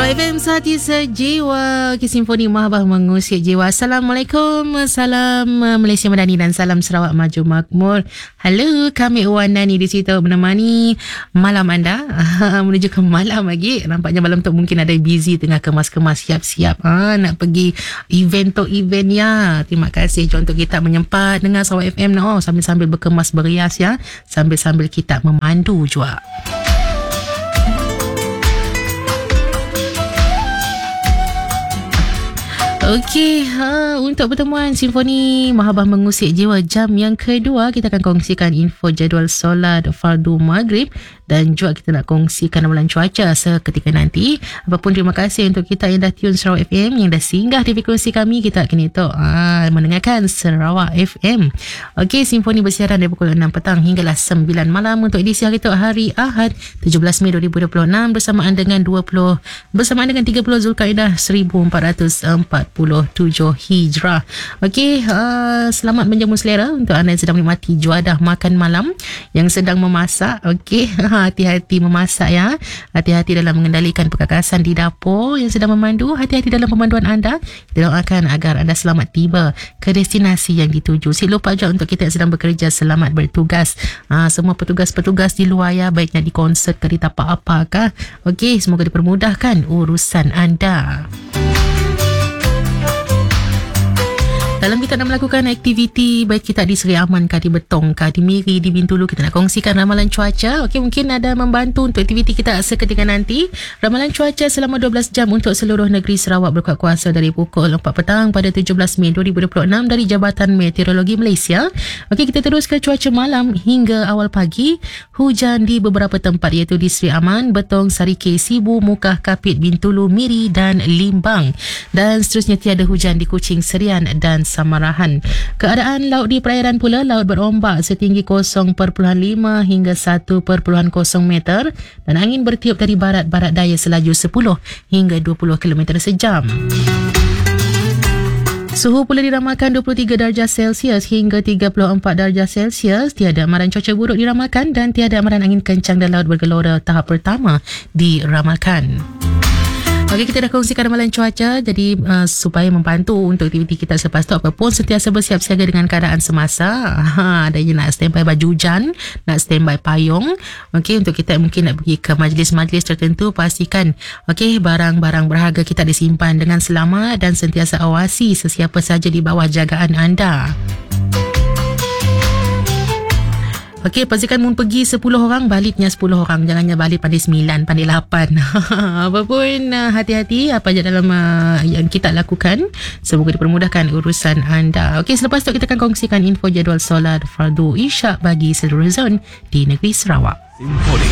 FM Hati Sejiwa, Simfoni Mahabah Mengusik Jiwa. Assalamualaikum, salam Malaysia Madani dan salam Sarawak Maju Makmur. Halo, kami Wandani di situ menemani malam anda menuju ke malam lagi. Nampaknya malam tu mungkin ada busy tengah kemas-kemas siap-siap nak pergi event ya. Terima kasih untuk kita menyempat dengan Sarawak FM sambil-sambil berkemas berias ya, sambil-sambil kita memandu juga. Okey, untuk pertemuan Simfoni Mahabah Mengusik Jiwa jam yang kedua, kita akan kongsikan info jadual solat fardu maghrib dan juga kita nak kongsikan ramalan cuaca seketika nanti. Apapun, terima kasih untuk kita yang dah tune Sarawak FM, yang dah singgah di frekuensi kami. Kita kini mendengarkan Sarawak FM. Okey, Simfoni bersiaran dari pukul 6 petang hinggalah 9 malam untuk edisi hari tu, hari Ahad 17 Mei 2026 bersamaan dengan 30 Zulkaidah 1447 Hijrah. Okey, selamat menjamu selera untuk anda yang sedang menikmati juadah makan malam, yang sedang memasak. Okey, hati-hati memasak ya. Hati-hati dalam mengendalikan perkakasan di dapur. Yang sedang memandu, hati-hati dalam pemanduan anda. Kita doakan agar anda selamat tiba ke destinasi yang dituju. Si lupa juga untuk kita yang sedang bekerja, selamat bertugas. Semua petugas-petugas di luar ya, baiknya di konsert ke di tapak apakah. Okey, semoga dipermudahkan urusan anda. Dalam kita nak melakukan aktiviti, baik kita di Seri Aman kah, di Betong kah, di Miri, di Bintulu, kita nak kongsikan ramalan cuaca. Okey, mungkin ada membantu untuk aktiviti kita seketika nanti. Ramalan cuaca selama 12 jam untuk seluruh negeri Sarawak berkuat kuasa dari pukul 4 petang pada 17 Mei 2026 dari Jabatan Meteorologi Malaysia. Okey, kita terus ke cuaca malam hingga awal pagi. Hujan di beberapa tempat iaitu di Seri Aman, Betong, Sarike, Sibu, Mukah, Kapit, Bintulu, Miri dan Limbang. Dan seterusnya tiada hujan di Kuching, Serian dan Samarahan. Keadaan laut di perairan pula, laut berombak setinggi 0.5 hingga 1.0 meter dan angin bertiup dari barat-barat daya selaju 10 hingga 20 km sejam. Suhu pula diramalkan 23 darjah Celsius hingga 34 darjah Celsius. Tiada amaran cuaca buruk diramalkan dan tiada amaran angin kencang dan laut bergelora tahap pertama diramalkan. Okey, kita dah kongsikan ramalan cuaca, jadi supaya membantu untuk aktiviti kita selepas tu, apapun sentiasa bersiap siaga dengan keadaan semasa. Adanya nak standby baju hujan, nak standby payung. Okey, untuk kita mungkin nak pergi ke majlis-majlis tertentu, pastikan okey, barang-barang berharga kita disimpan dengan selamat dan sentiasa awasi sesiapa saja di bawah jagaan anda. Okey, pastikan mun pergi 10 orang, baliknya 10 orang. Jangannya balik pandai 9, pandai 8. Apapun, hati-hati apa je dalam yang kita lakukan. Semoga dipermudahkan urusan anda. Okey, selepas tu kita akan kongsikan info jadual solat fardu isyak bagi seluruh zon di negeri Sarawak.